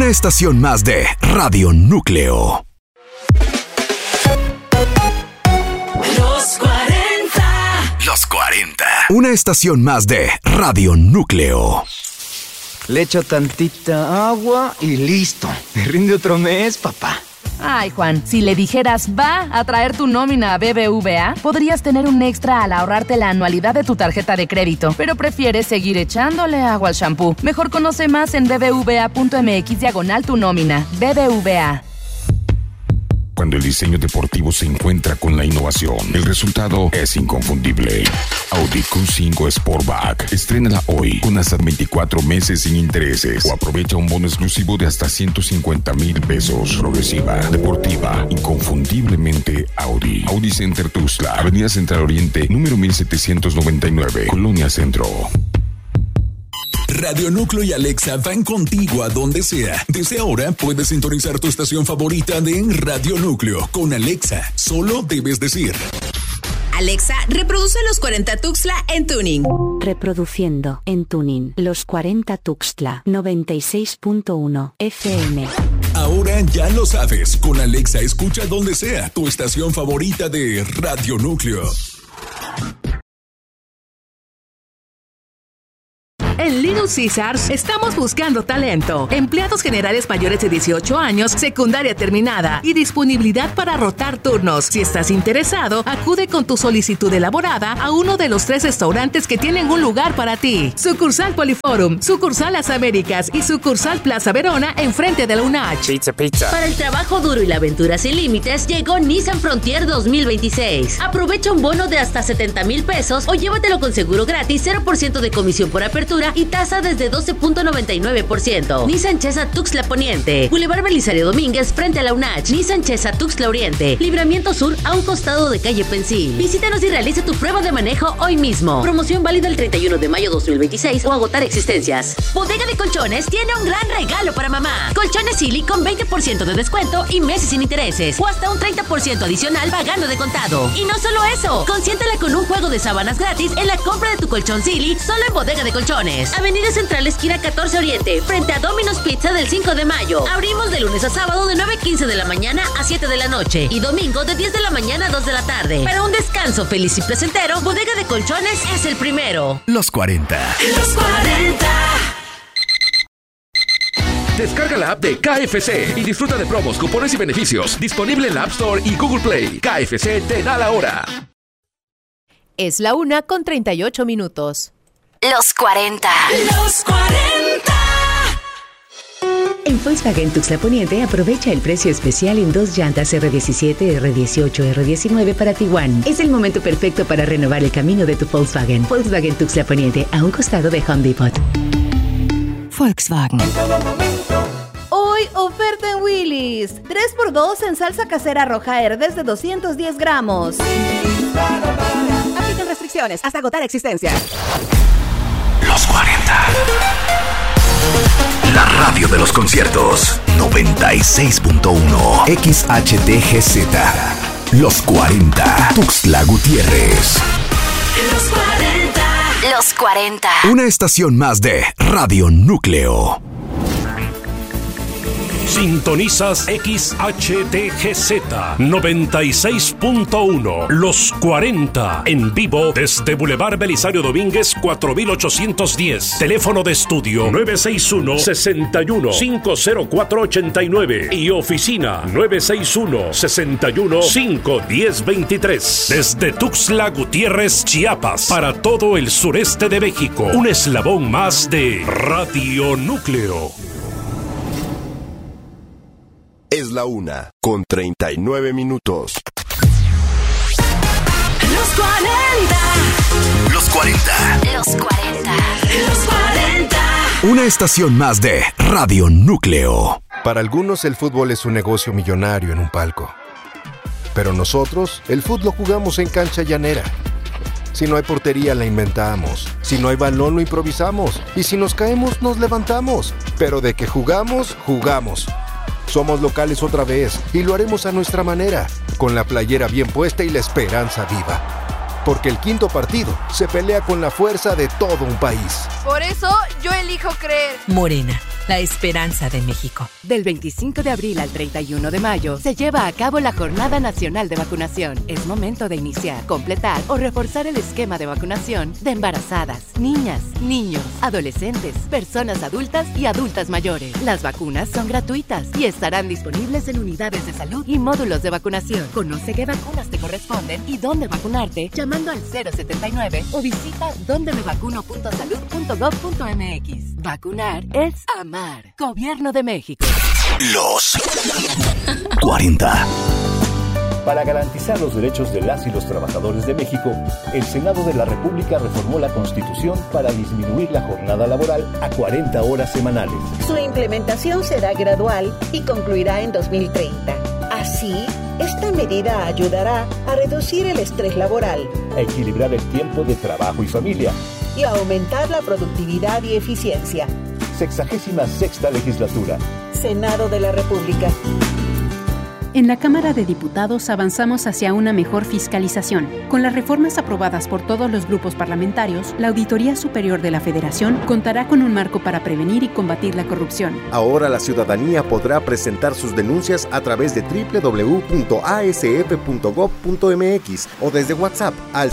Una estación más de Radio Núcleo. Los 40. Una estación más de Radio Núcleo. Le echo tantita agua y listo. Me rinde otro mes, papá. Ay, Juan, si le dijeras va a traer tu nómina a BBVA, podrías tener un extra al ahorrarte la anualidad de tu tarjeta de crédito, pero prefieres seguir echándole agua al shampoo. Mejor conoce más en bbva.mx/tu nómina. BBVA. Cuando el diseño deportivo se encuentra con la innovación, el resultado es inconfundible. Audi Q5 Sportback. Estrénala hoy con hasta 24 meses sin intereses o aprovecha un bono exclusivo de hasta 150,000 pesos. Progresiva, deportiva, inconfundiblemente Audi. Audi Center Tuxtla, Avenida Central Oriente, número 1799, Colonia Centro. Radio Núcleo y Alexa van contigo a donde sea. Desde ahora puedes sintonizar tu estación favorita de Radio Núcleo. Con Alexa, solo debes decir: Alexa, reproduce Los 40 Tuxtla en tuning. Reproduciendo en tuning Los 40 Tuxtla 96.1 FM. Ahora ya lo sabes. Con Alexa escucha donde sea tu estación favorita de Radio Núcleo. En Little Caesars estamos buscando talento, empleados generales mayores de 18 años, secundaria terminada y disponibilidad para rotar turnos. Si estás interesado, acude con tu solicitud elaborada a uno de los 3 restaurantes que tienen un lugar para ti. Sucursal Poliforum, sucursal Las Américas y sucursal Plaza Verona enfrente de la UNACH. Pizza. Para el trabajo duro y la aventura sin límites, llegó Nissan Frontier 2026. Aprovecha un bono de hasta 70,000 pesos o llévatelo con seguro gratis, 0% de comisión por apertura y tasa desde 12.99%. Nissan Chesa Tuxtla Poniente, Boulevard Belisario Domínguez frente a la UNACH. Nissan Chesa Tuxtla Oriente, Libramiento Sur a un costado de calle Pensil. Visítanos y realiza tu prueba de manejo hoy mismo. Promoción válida el 31 de mayo 2026 o agotar existencias. Bodega de Colchones tiene un gran regalo para mamá. Colchones Silly con 20% de descuento y meses sin intereses o hasta un 30% adicional pagando de contado. Y no solo eso, consiéntela con un juego de sábanas gratis en la compra de tu colchón Silly solo en Bodega de Colchones. Avenida Central, esquina 14 Oriente, frente a Domino's Pizza del 5 de mayo. Abrimos de lunes a sábado de 9:15 de la mañana a 7 de la noche y domingo de 10 de la mañana a 2 de la tarde. Para un descanso feliz y placentero, Bodega de Colchones es el primero. Los 40. Los 40. Descarga la app de KFC y disfruta de promos, cupones y beneficios. Disponible en la App Store y Google Play. KFC te da la hora. Es la 1:38. Los 40. Los 40. En Volkswagen Tuxtla Poniente aprovecha el precio especial en 2 llantas R17, R18, R19 para Tiguan. Es el momento perfecto para renovar el camino de tu Volkswagen. Volkswagen Tuxtla Poniente, a un costado de Home Depot. Volkswagen. Hoy oferta en Willy's. 3x2 en salsa casera roja Herdes de 210 gramos. Aplican restricciones hasta agotar existencias. Los 40. La radio de los conciertos. 96.1 XHTGZ. Los 40. Tuxtla Gutiérrez. Los 40. Los 40. Una estación más de Radio Núcleo. Sintonizas XHTGZ 96.1 Los 40 en vivo desde Boulevard Belisario Domínguez 4810. Teléfono de estudio 961-61-50489 y oficina 961-61-51023. Desde Tuxtla Gutiérrez, Chiapas, para todo el sureste de México. Un eslabón más de Radio Núcleo. Es la 1:39. Los 40. Los 40. Los 40. Los 40. Una estación más de Radio Núcleo. Para algunos el fútbol es un negocio millonario en un palco. Pero nosotros, el fútbol lo jugamos en cancha llanera. Si no hay portería, la inventamos. Si no hay balón, lo improvisamos. Y si nos caemos, nos levantamos. Pero de que jugamos, jugamos. Somos locales otra vez y lo haremos a nuestra manera, con la playera bien puesta y la esperanza viva. Porque el quinto partido se pelea con la fuerza de todo un país. Por eso yo elijo creer. Morena, la esperanza de México. Del 25 de abril al 31 de mayo se lleva a cabo la Jornada Nacional de Vacunación. Es momento de iniciar, completar o reforzar el esquema de vacunación de embarazadas, niñas, niños, adolescentes, personas adultas y adultas mayores. Las vacunas son gratuitas y estarán disponibles en unidades de salud y módulos de vacunación. Conoce qué vacunas te corresponden y dónde vacunarte llamando al 079 o visita dondemevacuno.salud.gov.mx. Vacunar es amar. Gobierno de México. Los 40. Para garantizar los derechos de las y los trabajadores de México, el Senado de la República reformó la Constitución para disminuir la jornada laboral a 40 horas semanales. Su implementación será gradual y concluirá en 2030. Así, esta medida ayudará a reducir el estrés laboral, a equilibrar el tiempo de trabajo y familia y a aumentar la productividad y eficiencia. 66ª legislatura. Senado de la República. En la Cámara de Diputados avanzamos hacia una mejor fiscalización. Con las reformas aprobadas por todos los grupos parlamentarios, la Auditoría Superior de la Federación contará con un marco para prevenir y combatir la corrupción. Ahora la ciudadanía podrá presentar sus denuncias a través de www.asf.gov.mx o desde WhatsApp al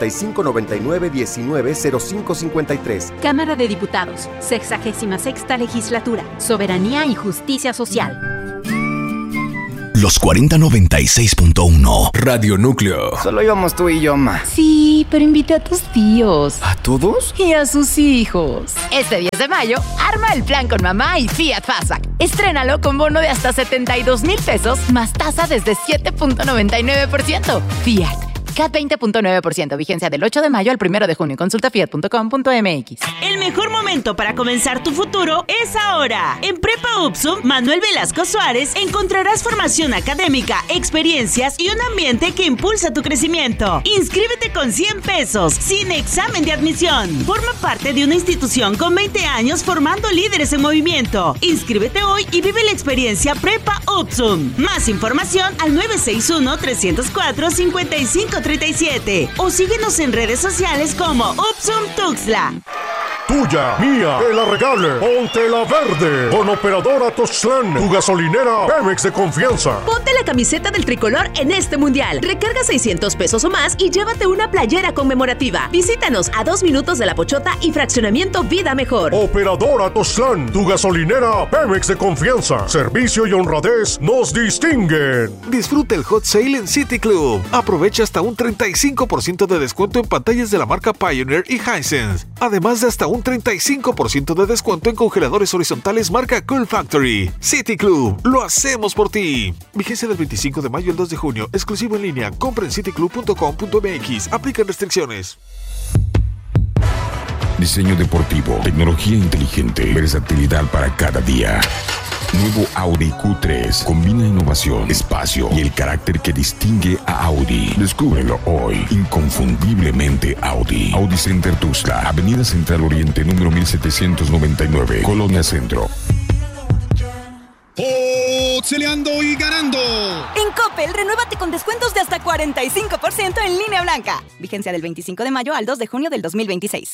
5599-190553. Cámara de Diputados, 66ª Legislatura, Soberanía y Justicia Social. Los 4096.1 Radio Núcleo. Solo íbamos tú y yo, ma. Sí, pero invité a tus tíos. ¿A todos? Y a sus hijos. Este 10 de mayo, arma el plan con mamá y Fiat Fastback. Estrénalo con bono de hasta 72,000 pesos más tasa desde 7.99%. Fiat. CAT 20.9%, vigencia del 8 de mayo al 1 de junio. Consulta fiat.com.mx. El mejor momento para comenzar tu futuro es ahora. En Prepa UPSUM Manuel Velasco Suárez encontrarás formación académica, experiencias y un ambiente que impulsa tu crecimiento. Inscríbete con 100 pesos, sin examen de admisión. Forma parte de una institución con 20 años formando líderes en movimiento. Inscríbete hoy y vive la experiencia Prepa UPSUM. Más información al 961-304-5537 o síguenos en redes sociales como UPSUM Tuxtla. Tuya, mía, que la regale, ponte la verde. Con Operadora Tuxtlan, tu gasolinera Pemex de confianza. Ponte la camiseta del tricolor en este mundial. Recarga 600 pesos o más y llévate una playera conmemorativa. Visítanos a 2 minutos de La Pochota y Fraccionamiento Vida Mejor. Operadora Tuxtlan, tu gasolinera Pemex de confianza. Servicio y honradez nos distinguen. Disfruta el Hot Sale en City Club. Aprovecha hasta un 35% de descuento en pantallas de la marca Pioneer y Hisense. Además de hasta un 35% de descuento en congeladores horizontales marca Cool Factory. City Club, lo hacemos por ti. Vigencia del 25 de mayo al 2 de junio. Exclusivo en línea. Compra en cityclub.com.mx. Aplican restricciones. Diseño deportivo, tecnología inteligente, versatilidad para cada día. Nuevo Audi Q3 combina innovación, espacio y el carácter que distingue a Audi. Descúbrelo hoy. Inconfundiblemente Audi. Audi Center Tuxtla, Avenida Central Oriente, número 1799, Colonia Centro. Oxeleando y ganando. En Coppel, renuévate con descuentos de hasta 45% en línea blanca. Vigencia del 25 de mayo al 2 de junio del 2026.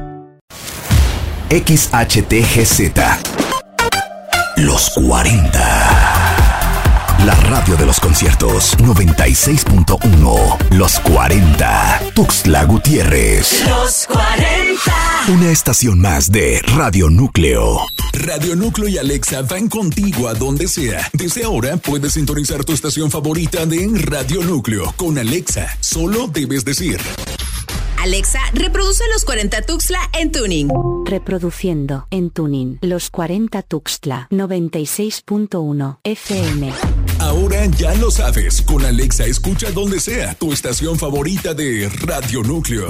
XHTGZ. Los 40. La radio de los conciertos 96.1. Los 40. Tuxtla Gutiérrez. Los 40. Una estación más de Radio Núcleo. Radio Núcleo y Alexa van contigo a donde sea. Desde ahora puedes sintonizar tu estación favorita de Radio Núcleo. Con Alexa, solo debes decir: Alexa, reproduce Los 40 Tuxtla en tuning. Reproduciendo en tuning Los 40 Tuxtla 96.1 FM. Ahora ya lo sabes. Con Alexa escucha donde sea tu estación favorita de Radio Núcleo.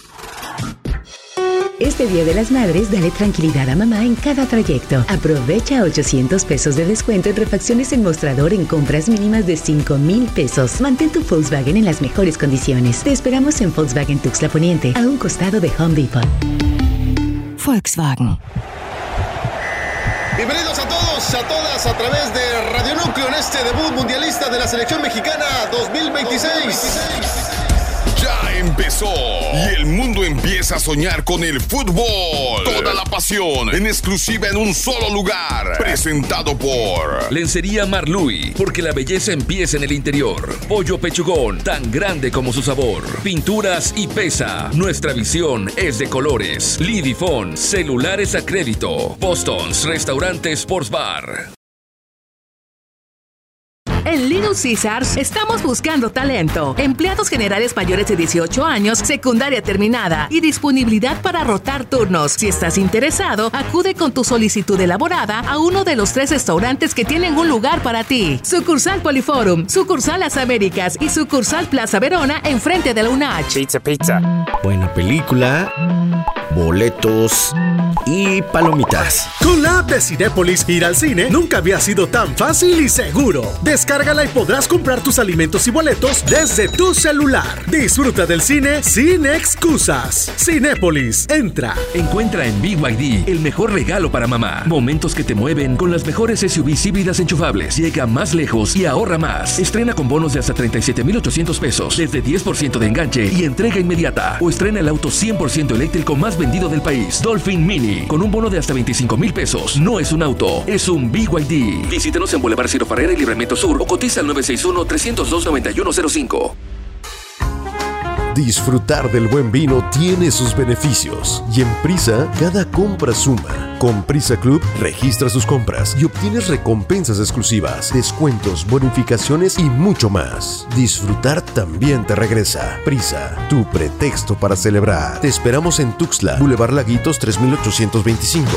Este Día de las Madres, dale tranquilidad a mamá en cada trayecto. Aprovecha 800 pesos de descuento en refacciones en mostrador en compras mínimas de 5,000 pesos. Mantén tu Volkswagen en las mejores condiciones. Te esperamos en Volkswagen Tuxtla Poniente, a un costado de Home Depot. Volkswagen. Bienvenidos a todos, a todas, a través de Radio Núcleo en este debut mundialista de la selección mexicana 2026. Ya empezó y el mundo empieza a soñar con el fútbol. Toda la pasión en exclusiva en un solo lugar. Presentado por Lencería Marluy, porque la belleza empieza en el interior. Pollo Pechugón, tan grande como su sabor. Pinturas y Pesa, nuestra visión es de colores. Lidifón, celulares a crédito. Boston's Restaurante Sports Bar. En Little Caesars estamos buscando talento, empleados generales mayores de 18 años, secundaria terminada y disponibilidad para rotar turnos. Si estás interesado, acude con tu solicitud elaborada a uno de los 3 restaurantes que tienen un lugar para ti. Sucursal Poliforum, sucursal Las Américas y sucursal Plaza Verona enfrente de la UNACH. Pizza. Buena película, boletos y palomitas. Con la app de Cinépolis, ir al cine nunca había sido tan fácil y seguro. Descárgala y podrás comprar tus alimentos y boletos desde tu celular. Disfruta del cine sin excusas. Cinépolis, entra. Encuentra en BYD el mejor regalo para mamá. Momentos que te mueven con las mejores SUVs híbridas enchufables. Llega más lejos y ahorra más. Estrena con bonos de hasta 37,800 pesos, desde 10% de enganche y entrega inmediata. O estrena el auto 100% eléctrico más vendido del país, Dolphin Mini, con un bono de hasta 25,000 pesos. No es un auto, es un BYD. Visítenos en Boulevard Ciro Farrera y Libramiento Sur o cotiza al 961-302-9105. Disfrutar del buen vino tiene sus beneficios y en Prisa cada compra suma. Con Prisa Club registra sus compras y obtienes recompensas exclusivas, descuentos, bonificaciones y mucho más. Disfrutar también te regresa. Prisa, tu pretexto para celebrar. Te esperamos en Tuxtla, Boulevard Laguitos 3825.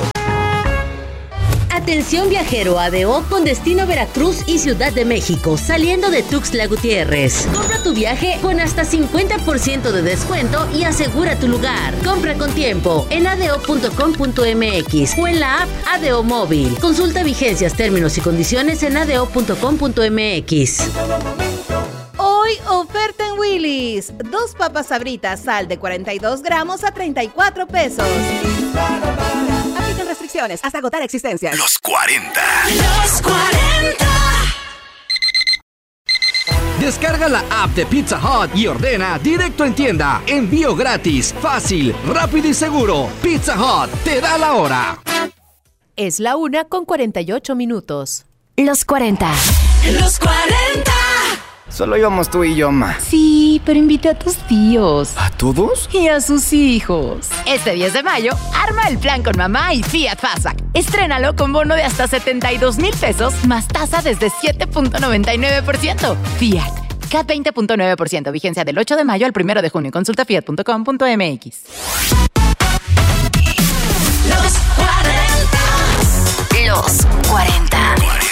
Atención viajero ADO con destino Veracruz y Ciudad de México, saliendo de Tuxtla Gutiérrez. Compra tu viaje con hasta 50% de descuento y asegura tu lugar. Compra con tiempo en ado.com.mx o en la app ADO Móvil. Consulta vigencias, términos y condiciones en ado.com.mx. Hoy oferta en Willy's. 2 papas Sabritas sal de 42 gramos a 34 pesos. Aplican restricciones hasta agotar existencias. Los 40. Los 40. Descarga la app de Pizza Hut y ordena directo en tienda. Envío gratis, fácil, rápido y seguro. Pizza Hut te da la hora. Es la 1:48. Los 40. Los 40. Solo íbamos tú y yo, ma. Sí, pero invité a tus tíos. ¿A todos? Y a sus hijos. Este 10 de mayo, arma el plan con mamá y Fiat Fastback. Estrénalo con bono de hasta 72,000 pesos, más tasa desde 7.99%. Fiat, CAT 20.9%. Vigencia del 8 de mayo al 1 de junio. Consulta fiat.com.mx. Los 40. Los 40.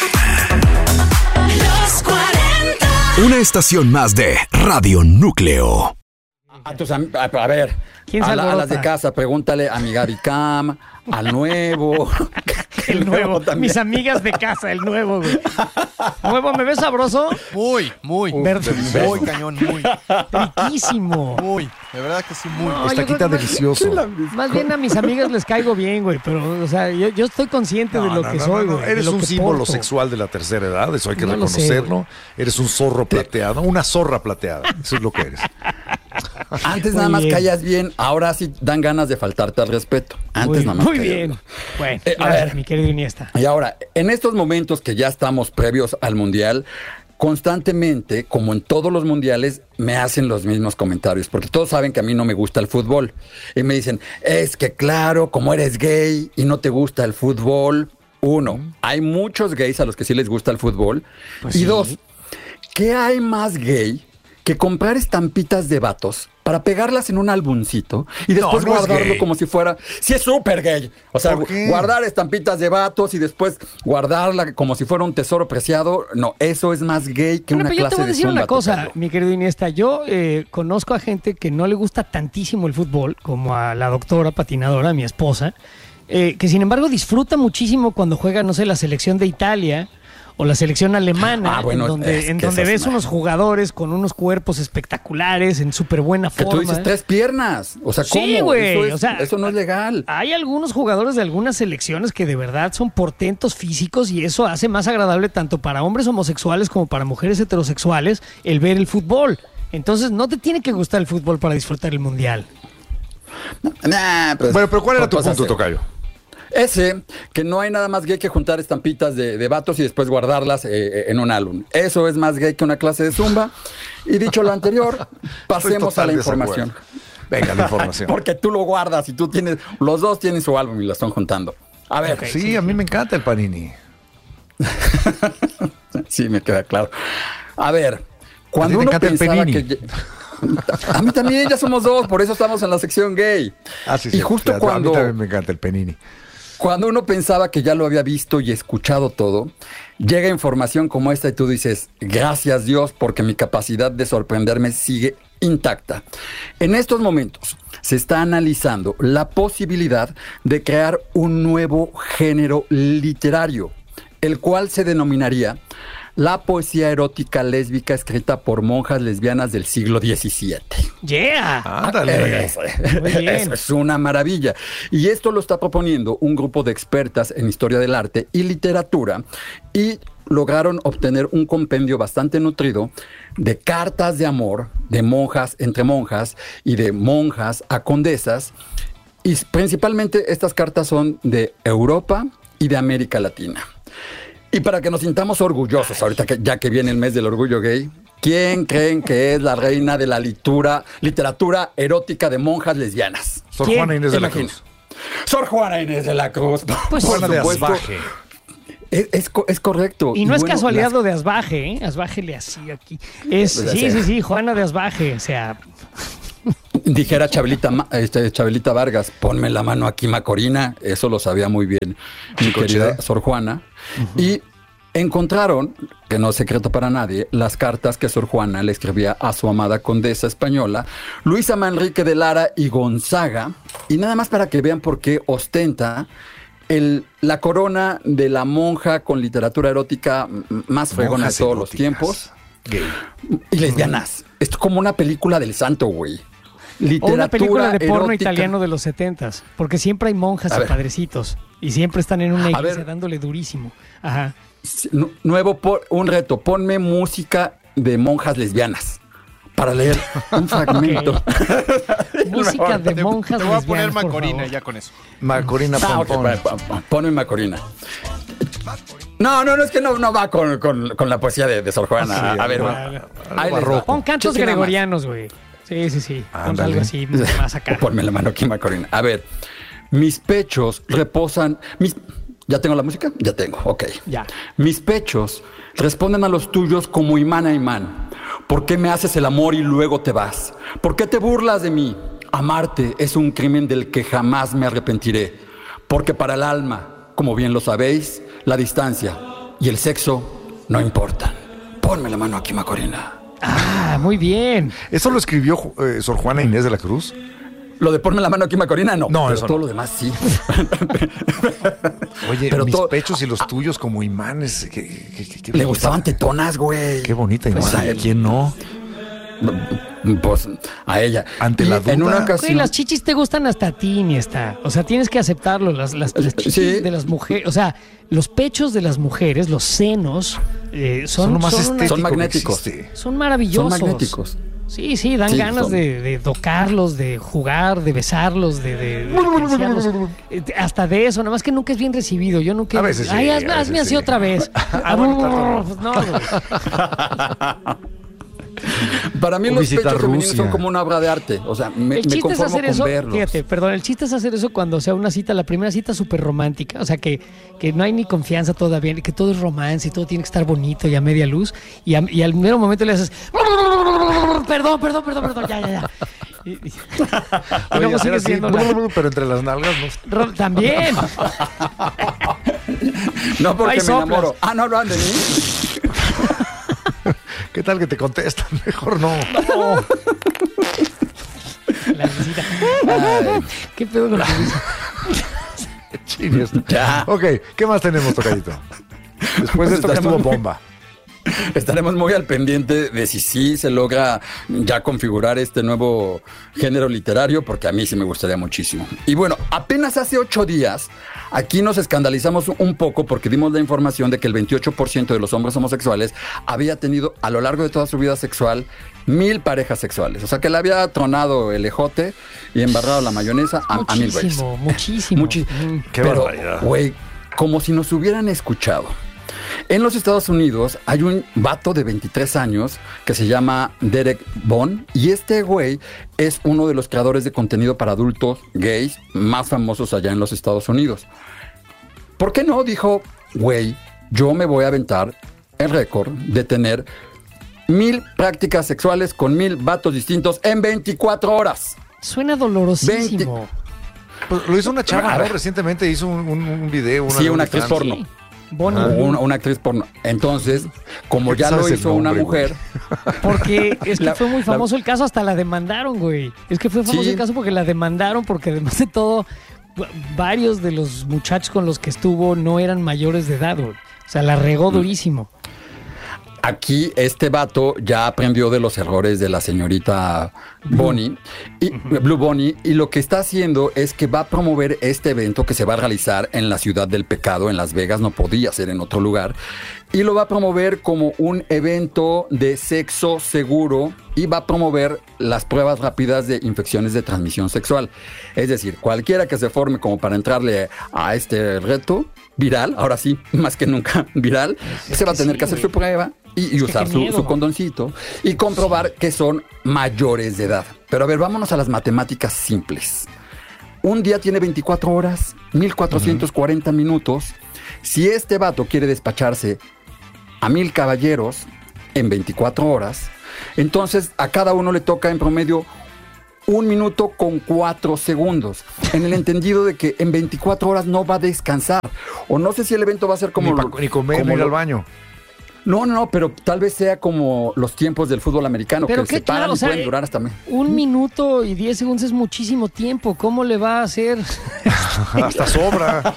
Los 40. Una estación más de Radio Núcleo. A ver, a las de casa, pregúntale a mi Gaby Cam, al nuevo. El nuevo, mis amigas de casa, el nuevo, güey. ¿Nuevo me ves sabroso? Muy. Verde. Muy cañón, muy. Riquísimo. Muy, de verdad que sí, muy. No, Estaquita delicioso. Más bien a mis amigas les caigo bien, güey, pero, o sea, yo estoy consciente de lo que soy, güey. Eres un símbolo sexual de la tercera edad, eso hay que reconocerlo. Eres un zorro plateado, una zorra plateada, eso es lo que eres. Antes nada más callas bien, ahora sí dan ganas de faltarte al respeto. Antes nada más. Muy bien. Bueno, a ver, mi querido Iniesta. Y ahora, en estos momentos que ya estamos previos al Mundial, constantemente, como en todos los mundiales, me hacen los mismos comentarios, porque todos saben que a mí no me gusta el fútbol. Y me dicen, es que claro, como eres gay y no te gusta el fútbol. Uno, hay muchos gays a los que sí les gusta el fútbol. Pues y dos, ¿qué hay más gay que comprar estampitas de vatos para pegarlas en un álbumcito y después guardarlo como si fuera... Sí, es súper gay. O sea, guardar estampitas de vatos y después guardarla como si fuera un tesoro preciado. No, eso es más gay que una clase de zumba. Yo te voy a decir una cosa, mi querido Iniesta. Yo conozco a gente que no le gusta tantísimo el fútbol, como a la doctora patinadora, mi esposa, que sin embargo disfruta muchísimo cuando juega, no sé, la selección de Italia o la selección alemana, en donde ves unos jugadores con unos cuerpos espectaculares, en súper buena forma. Que tú dices 3 piernas. O sea, ¿cómo? Sí, güey. Eso no es legal. Hay algunos jugadores de algunas selecciones que de verdad son portentos físicos y eso hace más agradable tanto para hombres homosexuales como para mujeres heterosexuales el ver el fútbol. Entonces no te tiene que gustar el fútbol para disfrutar el mundial. Pues, bueno, pero ¿cuál era tu punto, tocayo? Ese, que no hay nada más gay que juntar estampitas de vatos y después guardarlas en un álbum. Eso es más gay que una clase de zumba. Y dicho lo anterior, pasemos a la información. Venga, la información. Porque tú lo guardas y tú tienes, los dos tienen su álbum y lo están juntando. A ver. Okay, sí, a mí me encanta el Panini. Sí, me queda claro. A ver, cuando uno pensaba que... A mí también, ya somos dos, por eso estamos en la sección gay. Sí, y justo cuando... A mí también me encanta el Panini. Cuando uno pensaba que ya lo había visto y escuchado todo, llega información como esta y tú dices, gracias Dios, porque mi capacidad de sorprenderme sigue intacta. En estos momentos se está analizando la posibilidad de crear un nuevo género literario, el cual se denominaría la poesía erótica lésbica escrita por monjas lesbianas del siglo XVII. ¡Yeah! ¡Ándale! Eso es una maravilla. Y esto lo está proponiendo un grupo de expertas en historia del arte y literatura y lograron obtener un compendio bastante nutrido de cartas de amor de monjas entre monjas y de monjas a condesas. Y principalmente estas cartas son de Europa y de América Latina. Y para que nos sintamos orgullosos, ahorita ya que viene el mes del orgullo gay, ¿quién creen que es la reina de la literatura erótica de monjas lesbianas? Sor Juana Inés de la Cruz. Sor Juana Inés de la Cruz. Pues Juana de Asbaje. Es correcto. Y no es casualidad lo de Asbaje, ¿eh? Asbaje le hacía aquí. Sí, Juana de Asbaje, o sea... Dijera Chabelita Vargas, ponme la mano aquí, Macorina. Eso lo sabía muy bien mi querida Sor Juana. Uh-huh. Y encontraron, que no es secreto para nadie, las cartas que Sor Juana le escribía a su amada condesa española, Luisa Manrique de Lara y Gonzaga. Y nada más para que vean por qué ostenta la corona de la monja con literatura erótica más fregona de todos los tiempos. Gay. Y lesbianas. Esto es como una película del santo, güey. O una película de porno italiano de los 70s, porque siempre hay monjas y padrecitos y siempre están en una iglesia dándole durísimo. Ajá. Un reto, ponme música de monjas lesbianas para leer un fragmento. Música de monjas lesbianas. Te voy a poner Macorina ya con eso. Macorina ponme Macorina. No, es que no va con la poesía de Sor Juana. Sí, a ver, pon cantos gregorianos, güey. Sí. Vamos algo así, más acá. Ponme la mano aquí, Macorina. A ver, mis pechos reposan... ¿Ya tengo la música? Ya tengo, ok. Ya. Mis pechos responden a los tuyos como imán a imán. ¿Por qué me haces el amor y luego te vas? ¿Por qué te burlas de mí? Amarte es un crimen del que jamás me arrepentiré. Porque para el alma, como bien lo sabéis, la distancia y el sexo no importan. Ponme la mano aquí, Macorina. Ah, muy bien. ¿Eso lo escribió Sor Juana Inés de la Cruz? Lo de ponme la mano aquí, Macorina, no. No, pero eso todo no. Lo demás sí. Oye, pero mis pechos y los tuyos como imanes. ¿Qué le gustaban tetonas, güey. Qué bonita imagen. Pues ¿a quién no? Pues a ella. Ante la duda. En una ocasión. Sí, las chichis te gustan hasta a ti, Iniesta. O sea, tienes que aceptarlo. Las chichis de las mujeres. O sea, los pechos de las mujeres, los senos, son magnéticos. Son maravillosos. Son magnéticos. Sí, dan ganas de tocarlos, de jugar, de besarlos, de hasta de eso, nada más que nunca es bien recibido. Yo nunca... A veces sí, hazme así otra vez. No. Para mí los pechos femeninos son como una obra de arte. O sea, me conformo con verlos. Fíjate, perdón, el chiste es hacer eso cuando sea una cita, la primera cita súper romántica. O sea, que no hay ni confianza todavía, que todo es romance y todo tiene que estar bonito y a media luz. Y al mero momento le haces... Perdón, ya. Y luego sigue siendo pero entre las nalgas no. También. No, porque me enamoro. No hablan de mí. ¿Qué tal que te contestan? Mejor no. La visita. ¿Qué pedo con la visita? Ya. Ok, ¿qué más tenemos, tocadito? Después de esto que estuvo bomba. Estaremos muy al pendiente de si sí se logra ya configurar este nuevo género literario, porque a mí sí me gustaría muchísimo. Y bueno, apenas hace 8 días, aquí nos escandalizamos un poco porque dimos la información de que el 28% de los hombres homosexuales había tenido a lo largo de toda su vida sexual 1000 parejas sexuales. O sea, que le había tronado el ejote y embarrado la mayonesa a 1000 güeyes. Muchísimo. Qué barbaridad. Güey, como si nos hubieran escuchado. En los Estados Unidos hay un vato de 23 años que se llama Derek Bond, y este güey es uno de los creadores de contenido para adultos gays más famosos allá en los Estados Unidos. ¿Por qué no? Dijo, güey, yo me voy a aventar el récord de tener 1000 prácticas sexuales con 1000 vatos distintos en 24 horas. Suena dolorosísimo. Pues lo hizo una chava, ¿no? Recientemente hizo un video. Una actriz porno. Sí. Una actriz porno. Entonces, como ya lo hizo una mujer. Porque es que fue muy famoso el caso, hasta la demandaron, güey. Es que fue famoso el caso porque la demandaron, porque además de todo, varios de los muchachos con los que estuvo no eran mayores de edad, güey. O sea, la regó durísimo. Aquí este vato ya aprendió de los errores de la señorita Bonnie, Blue Bonnie, y lo que está haciendo es que va a promover este evento que se va a realizar en la Ciudad del Pecado, en Las Vegas, no podía ser en otro lugar, y lo va a promover como un evento de sexo seguro y va a promover las pruebas rápidas de infecciones de transmisión sexual. Es decir, cualquiera que se forme como para entrarle a este reto viral, ahora sí, más que nunca viral, se va a tener que hacer su prueba y usar su condoncito y comprobar que son mayores de edad. Pero a ver, vámonos a las matemáticas simples. Un día tiene 24 horas, 1440 minutos. Si este vato quiere despacharse a 1000 caballeros en 24 horas, entonces a cada uno le toca en promedio 1 minuto con 4 segundos. En el entendido de que en 24 horas no va a descansar. O no sé si el evento va a ser como... Ni comer, ni ir al baño. No, pero tal vez sea como los tiempos del fútbol americano, pero que se paran y pueden durar hasta... 1 minuto y 10 segundos es muchísimo tiempo. ¿Cómo le va a hacer? Hasta sobra.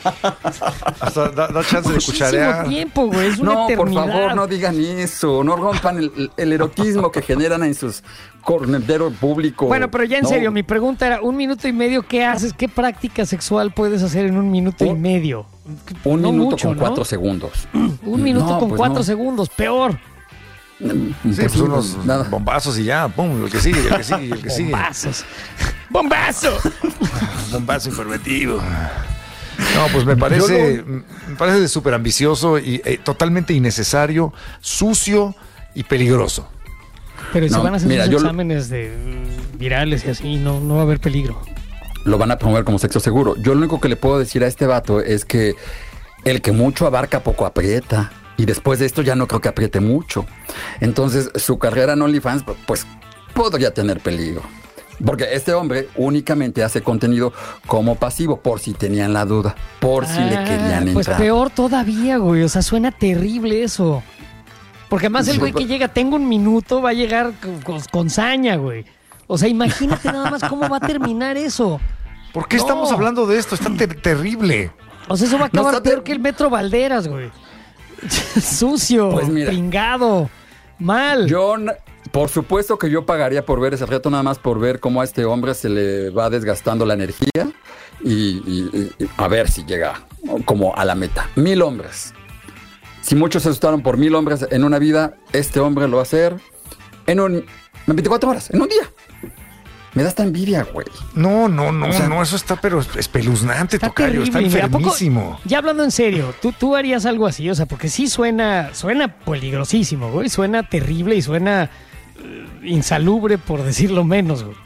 Hasta da chance de cucharear. Muchísimo tiempo, güey. Es una eternidad. Por favor, no digan eso. No rompan el erotismo que generan en sus cornederos públicos. Bueno, pero ya en serio, mi pregunta era, 1 minuto y medio, ¿qué haces? ¿Qué práctica sexual puedes hacer en 1 minuto y medio? 1 minuto con 4 segundos. 1 minuto con 4 segundos, peor. Sí, pues unos bombazos y ya, pum, el que sigue, el que sigue, el que sigue. Bombazos. ¡Bombazo! Bombazo informativo. No, pues me parece de súper ambicioso y totalmente innecesario, sucio y peligroso. Pero si van a hacer sus exámenes de virales y así, no va a haber peligro. Lo van a promover como sexo seguro. Yo lo único que le puedo decir a este vato es que el que mucho abarca, poco aprieta. Y después de esto ya no creo que apriete mucho. Entonces, su carrera en OnlyFans, pues, podría tener peligro. Porque este hombre únicamente hace contenido como pasivo, por si tenían la duda, por si le querían entrar. Pues peor todavía, güey. O sea, suena terrible eso. Porque además el güey que llega, tengo 1 minuto, va a llegar con saña, güey. O sea, imagínate nada más cómo va a terminar eso. ¿Por qué estamos hablando de esto? Es tan terrible. O sea, eso va a acabar peor que el Metro Valderas, güey. Sucio, pues pringado, mal. Por supuesto que yo pagaría por ver ese reto, nada más por ver cómo a este hombre se le va desgastando la energía y a ver si llega como a la meta. 1000 hombres. Si muchos se asustaron por 1000 hombres en una vida, este hombre lo va a hacer en 24 horas, en un día. Me da esta envidia, güey. No, o sea, eso está pero espeluznante, tocayo, está enfermísimo. Ya hablando en serio, ¿tú harías algo así? O sea, porque sí suena peligrosísimo, güey. Suena terrible y suena insalubre, por decirlo menos, güey.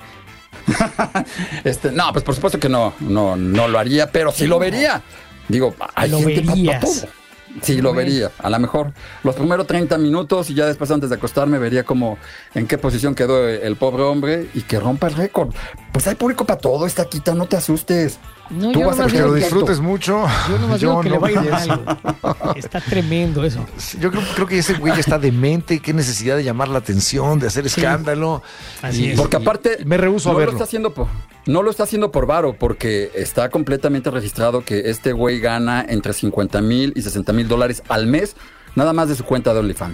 No, pues por supuesto que no lo haría, pero sí lo vería. Digo, hay gente para todo. Sí, lo vería. A lo mejor los primeros 30 minutos y ya después, antes de acostarme, vería como en qué posición quedó el pobre hombre y que rompa el récord. Pues hay público para todo, Estaquita, no te asustes. No, tú vas a que lo disfrutes mucho. Yo nomás digo que le vaya mal. Está tremendo eso. Yo creo que ese güey está demente. Qué necesidad de llamar la atención, de hacer escándalo. Así es. Porque aparte me rehúso a verlo. No lo está haciendo por varo, porque está completamente registrado que este güey gana entre $50,000 y $60,000 al mes, nada más de su cuenta de OnlyFans.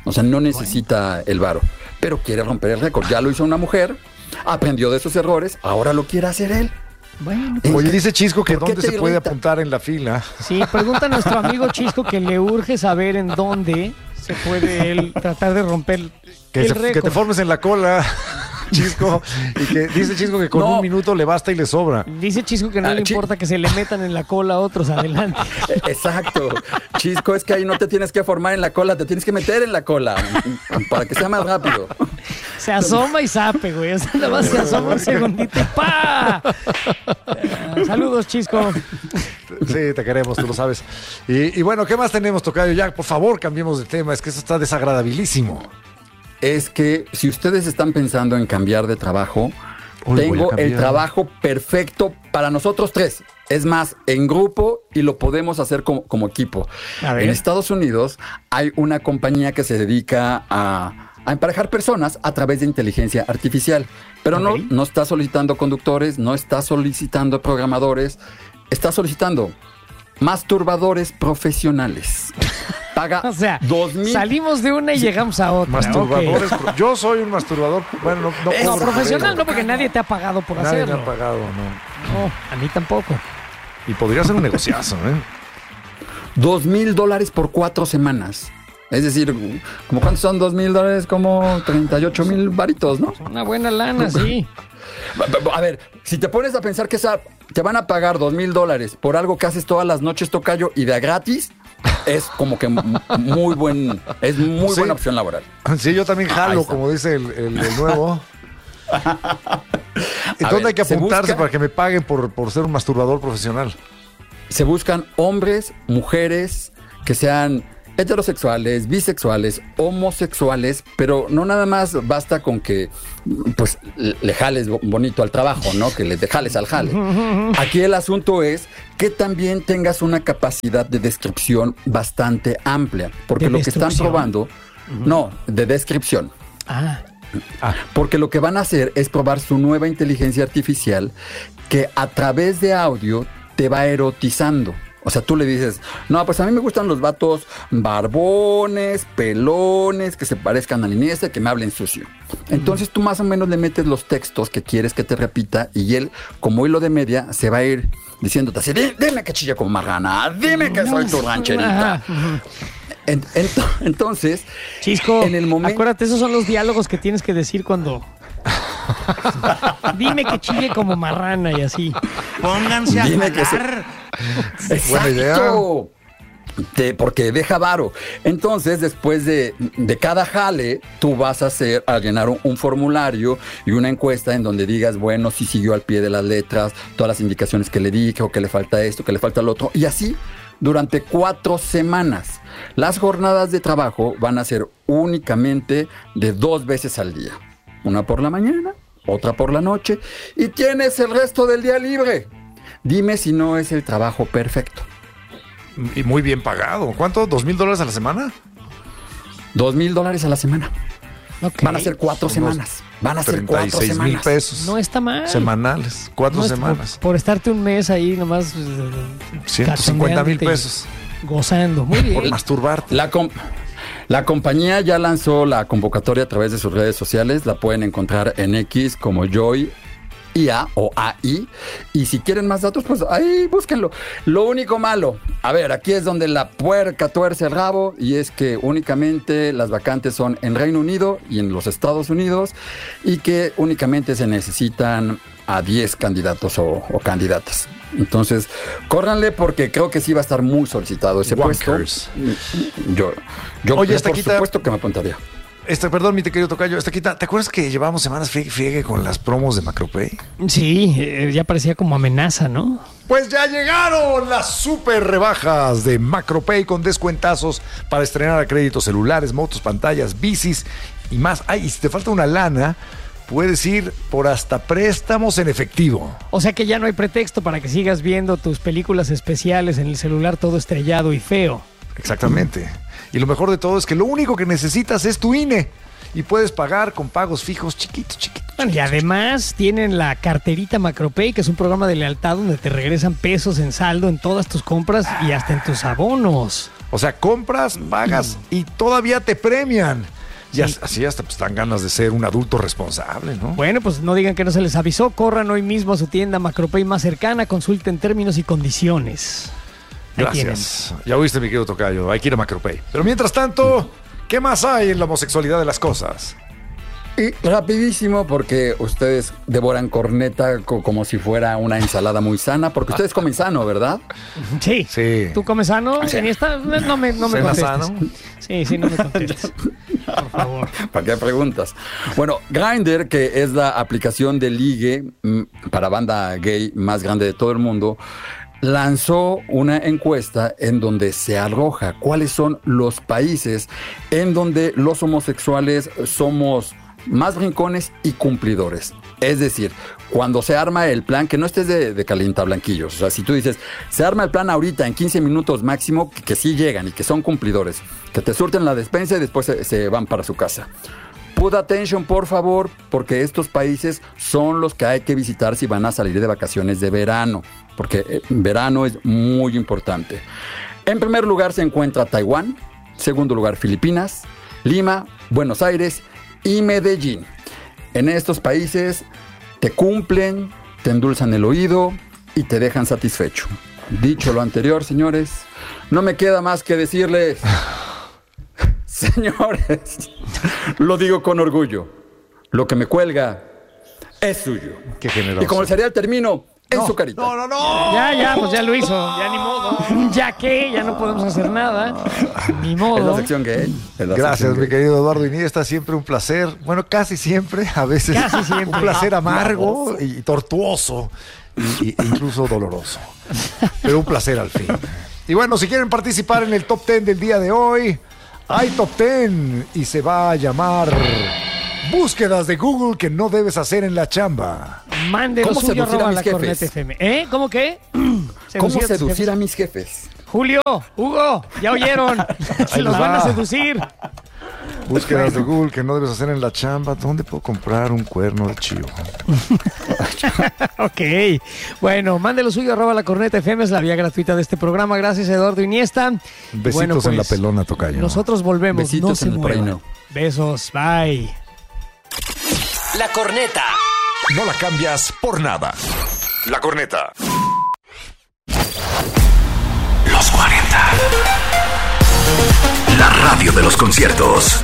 O sea, no necesita el varo, pero quiere romper el récord. Ya lo hizo una mujer, aprendió de sus errores, ahora lo quiere hacer él. Bueno, oye, dice Chisco que dónde se puede apuntar en la fila. Sí, pregunta a nuestro amigo Chisco que le urge saber en dónde se puede él tratar de romper el récord. Que te formes en la cola, Chisco, y que dice Chisco que con un minuto le basta y le sobra. Dice Chisco que no le importa que se le metan en la cola a otros adelante. Exacto. Chisco, es que ahí no te tienes que formar en la cola, te tienes que meter en la cola para que sea más rápido. Se asoma y sape, güey. O sea, nada más se asoma un segundito y ¡pa! Saludos, Chisco. Sí, te queremos, tú lo sabes. Y bueno, ¿qué más tenemos, tocayo? Ya, por favor, cambiemos de tema. Es que eso está desagradabilísimo. Es que si ustedes están pensando en cambiar de trabajo, tengo el trabajo perfecto para nosotros tres. Es más, en grupo y lo podemos hacer como equipo. En Estados Unidos hay una compañía que se dedica a emparejar personas a través de inteligencia artificial. Pero no está solicitando conductores, no está solicitando programadores, está solicitando masturbadores profesionales. Paga o sea, 2,000. Salimos de una y llegamos a otra. Masturbadores. Okay. Yo soy un masturbador. Bueno, no profesional, no, porque nadie te ha pagado por hacerlo. Nadie me ha pagado, no. No, a mí tampoco. Y podría ser un negociazo, ¿eh? $2,000 por 4 semanas. Es decir, ¿como cuántos son $2,000? Como 38,000 varitos, ¿no? Una buena lana, sí. A ver, si te pones a pensar que te van a pagar $2,000 por algo que haces todas las noches, tocayo, y de gratis, es como que muy buena opción laboral. Sí, yo también jalo, como dice el nuevo. ¿Y dónde hay que apuntarse para que me paguen por ser un masturbador profesional? Se buscan hombres, mujeres que sean heterosexuales, bisexuales, homosexuales, pero no nada más basta con que pues le jales bonito al trabajo, ¿no? Que le jales al jale. Aquí el asunto es que también tengas una capacidad de descripción bastante amplia, porque lo que están probando, no, de descripción. Porque lo que van a hacer es probar su nueva inteligencia artificial que a través de audio te va erotizando. O sea, tú le dices, no, pues a mí me gustan los vatos barbones, pelones, que se parezcan a Iniesta, que me hablen sucio. Entonces tú más o menos le metes los textos que quieres que te repita y él, como hilo de media, se va a ir diciéndote así, dime que chilla como marrana, dime que soy tu rancherita. Entonces, Chisco, en el momento... acuérdate, esos son los diálogos que tienes que decir cuando... Dime que chille como marrana y así. Pónganse a jalar. Exacto. Porque deja varo. Entonces, después de cada jale, tú vas a llenar un formulario y una encuesta en donde digas, bueno, si siguió al pie de las letras, todas las indicaciones que le dije, o que le falta esto, que le falta lo otro. Y así, durante 4 semanas. Las jornadas de trabajo van a ser únicamente de 2 veces al día. Una por la mañana, otra por la noche, y tienes el resto del día libre. Dime si no es el trabajo perfecto. Y muy bien pagado. ¿Cuánto? ¿$2,000 a la semana? $2,000 a la semana. Okay. Van a ser 4 semanas. Van a ser 4 semanas. 36,000 pesos. No está mal. Semanales. 4 semanas. Por estarte un mes ahí nomás. 150,000 pesos. Gozando. Muy bien. Por masturbarte. La compañía ya lanzó la convocatoria a través de sus redes sociales. La pueden encontrar en X como Joy IA o AI. Y si quieren más datos, pues ahí búsquenlo. Lo único malo, a ver, aquí es donde la puerca tuerce el rabo, y es que únicamente las vacantes son en Reino Unido y en los Estados Unidos, y que únicamente se necesitan a 10 candidatos o candidatas. Entonces, córranle porque creo que sí va a estar muy solicitado ese puesto. Yo Oye, por supuesto que me apuntaría. Perdón, mi querido tocayo, ¿te acuerdas que llevamos semanas friegue con las promos de Macropay? Sí, ya parecía como amenaza, ¿no? Pues ya llegaron las super rebajas de Macropay con descuentazos para estrenar a créditos celulares, motos, pantallas, bicis y más. Ay, y si te falta una lana, puedes ir por hasta préstamos en efectivo. O sea que ya no hay pretexto para que sigas viendo tus películas especiales en el celular todo estrellado y feo. Exactamente. Y lo mejor de todo es que lo único que necesitas es tu INE. Y puedes pagar con pagos fijos chiquitos. Bueno, y además tienen la carterita Macropay, que es un programa de lealtad donde te regresan pesos en saldo en todas tus compras y hasta en tus abonos. O sea, compras, pagas y todavía te premian. Y así hasta pues, dan ganas de ser un adulto responsable, ¿no? Bueno, pues no digan que no se les avisó. Corran hoy mismo a su tienda Macropay más cercana. Consulten términos y condiciones. Gracias. Ya oíste, mi querido tocayo. Hay que ir a Macropay. Pero mientras tanto, ¿qué más hay en la homosexualidad de las cosas? Y rapidísimo, porque ustedes devoran corneta como si fuera una ensalada muy sana, porque ustedes comen sano, ¿verdad? Sí. ¿Tú comes sano? Sí. No me contestes. ¿Sano? Sí, no me contestes. Por favor. ¿Para qué preguntas? Bueno, Grindr, que es la aplicación de ligue para banda gay más grande de todo el mundo, lanzó una encuesta en donde se arroja cuáles son los países en donde los homosexuales somos más rincones y cumplidores. Es decir, cuando se arma el plan, que no estés de calientablanquillos. O sea, si tú dices, se arma el plan ahorita en 15 minutos máximo, que sí llegan y que son cumplidores, que te surten la despensa y después se van para su casa. Put attention, por favor, porque estos países son los que hay que visitar si van a salir de vacaciones de verano, porque verano es muy importante. En primer lugar se encuentra Taiwán, segundo lugar Filipinas, Lima, Buenos Aires y Medellín. En estos países te cumplen, te endulzan el oído y te dejan satisfecho. Dicho lo anterior, señores, no me queda más que decirles, señores, lo digo con orgullo, lo que me cuelga es suyo. Qué generoso. Y como el cereal termino en su carita. No. Ya, pues ya lo hizo. Ya ni modo. Ya no podemos hacer nada. Ni modo. Es la sección gay. Gracias, mi querido Eduardo Iniesta. Siempre un placer. Bueno, casi siempre. A veces un placer amargo y tortuoso. E incluso doloroso. Pero un placer al fin. Y bueno, si quieren participar en el Top 10 del día de hoy, hay Top 10 y se va a llamar Búsquedas de Google que no debes hacer en la chamba. Mándenos ¿Cómo suyo seducir a mis la Corneta jefes? FM. ¿Cómo qué? ¿Cómo seducir a mis jefes? Julio, Hugo, ya oyeron. Se los van a seducir. Búsquedas de Google que no debes hacer en la chamba. ¿Dónde puedo comprar un cuerno de chivo? Ok. Bueno, mándelo suyo @la Corneta FM. Es la vía gratuita de este programa. Gracias, Eduardo Iniesta. Besitos bueno, pues, en la pelona, tocayo. Nosotros volvemos. Besitos no se en el muevan. reino. Besos. Bye. La Corneta. No la cambias por nada. La Corneta. Los 40. La radio de los conciertos.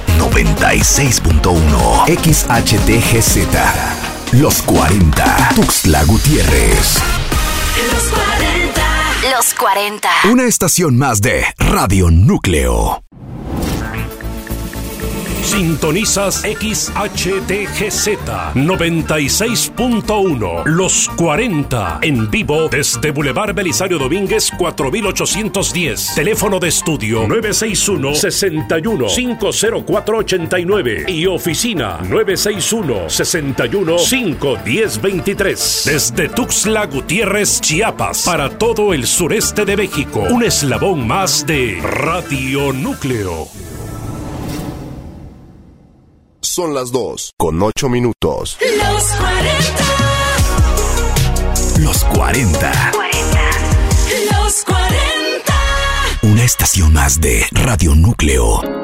96.1 XHTGZ. Los 40. Tuxtla Gutiérrez. Los 40. Los 40. Una estación más de Radio Núcleo. Sintonizas XHTGZ 96.1 Los 40 en vivo desde Boulevard Belisario Domínguez 4810. Teléfono de estudio 961-61-50489 y oficina 961-61-51023. Desde Tuxtla Gutiérrez, Chiapas, para todo el sureste de México. Un eslabón más de Radio Núcleo. Son las 2:08. Los 40. Los 40. Los 40. Una estación más de Radio Núcleo.